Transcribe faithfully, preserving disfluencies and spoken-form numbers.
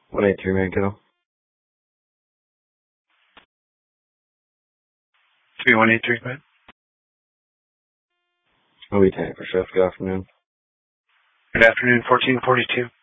one eight three Mankato. three one eight three, man. I'll be tank for shift. Good afternoon. Good afternoon, fourteen forty-two.